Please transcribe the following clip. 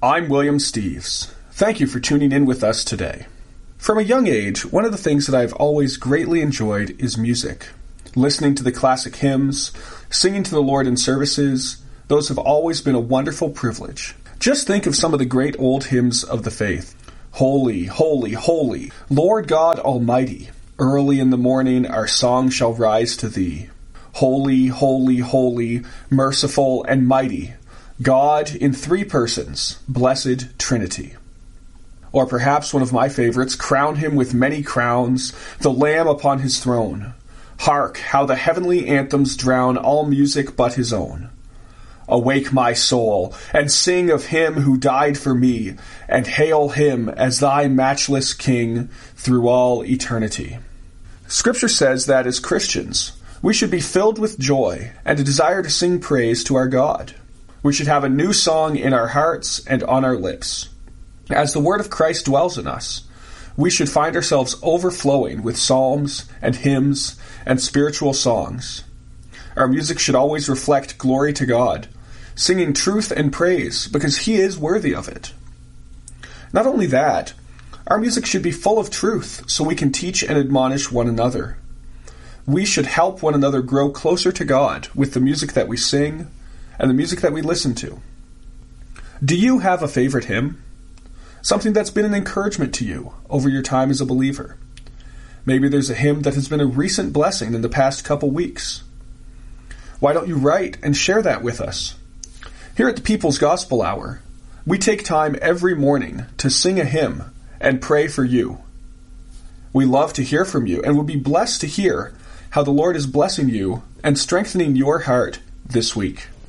I'm William Steves. Thank you for tuning in with us today. From a young age, one of the things that I've always greatly enjoyed is music. Listening to the classic hymns, singing to the Lord in services, those have always been a wonderful privilege. Just think of some of the great old hymns of the faith. Holy, holy, holy, Lord God Almighty, early in the morning our song shall rise to Thee. Holy, holy, holy, merciful and mighty, God in three persons, blessed Trinity. Or perhaps one of my favorites, crown him with many crowns, the Lamb upon his throne. Hark, how the heavenly anthems drown all music but his own. Awake my soul, and sing of him who died for me, and hail him as thy matchless King through all eternity. Scripture says that as Christians, we should be filled with joy and a desire to sing praise to our God. We should have a new song in our hearts and on our lips. As the word of Christ dwells in us, we should find ourselves overflowing with psalms and hymns and spiritual songs. Our music should always reflect glory to God, singing truth and praise because He is worthy of it. Not only that, our music should be full of truth so we can teach and admonish one another. We should help one another grow closer to God with the music that we sing and the music that we listen to. Do you have a favorite hymn? Something that's been an encouragement to you over your time as a believer. Maybe there's a hymn that has been a recent blessing in the past couple weeks. Why don't you write and share that with us? Here at the People's Gospel Hour, we take time every morning to sing a hymn and pray for you. We love to hear from you and would be blessed to hear how the Lord is blessing you and strengthening your heart this week.